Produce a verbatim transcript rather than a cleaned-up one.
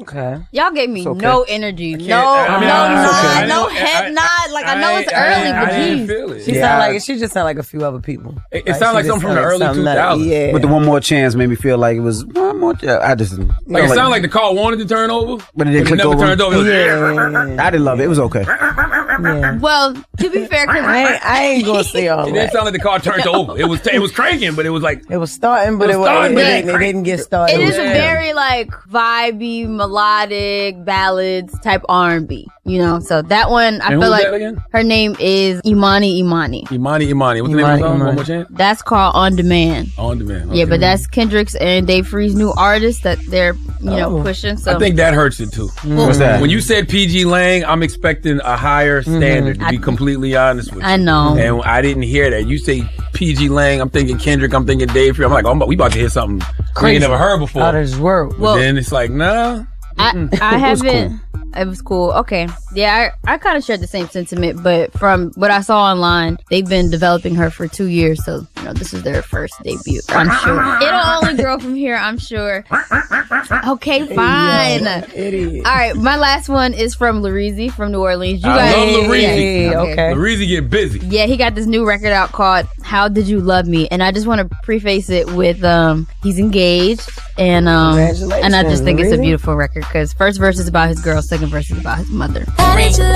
Okay. Y'all gave me okay. no energy. No, I mean, no I- nod, okay. no I- head I- nod. Like, I, know I- it's I- early, I, but I didn't geez. feel it. She Yeah. sound like she just sound like a few other people. It, it Like, sounded she like just something from sound the like early something two that- thousands. Yeah. But the one more chance made me feel like it was one more. ch- I just you know, Like, it sounded like the car wanted to turn over, But it didn't click never over. turned over. It was- Yeah. I didn't love it. It was okay. Yeah. Well, to be fair, I because ain't, I ain't gonna say all It didn't that. sound like the car turned over. It was it was cranking, but it was like It was starting, but It it, was was, starting, it, but it didn't, ain't it didn't get started. it is a Yeah. very like vibey, melodic ballads type R and B. You know, so that one I And feel who's like that again? her name is Imani Imani. Imani Imani. What's the name of the Imani, song? One Imani. more chance. That's called On Demand. On demand. Yeah, Okay. but that's Kendrick's and Dave Free's new artist that they're you know Oh. pushing. So I think that hurts it too. What's that? When you said P G Lang, I'm expecting a higher standard. To be I- completely honest with you, I know. and I didn't hear that. You say P G Lang, I'm thinking Kendrick, I'm thinking Dave Free. I'm like, oh, we about to hear something we Crazy. ain't never heard before. Out of this world. Well, then it's like, nah. I, I haven't. It was cool. Okay. Yeah, I, I kind of shared the same sentiment, but from what I saw online, they've been developing her for two years. So, you know, this is their first debut. I'm sure. It'll only grow from here, I'm sure. Okay, fine. Idiot. All right, my last one is from Lareezy from New Orleans. You I guys, love Lareezy. Hey, okay. Lareezy get busy. Yeah, he got this new record out called How Did You Love Me? And I just want to preface it with um he's engaged and um Congratulations, and I just think it's a Lareezy. beautiful record because first verse is about his girl, second verse is about his mother. How did you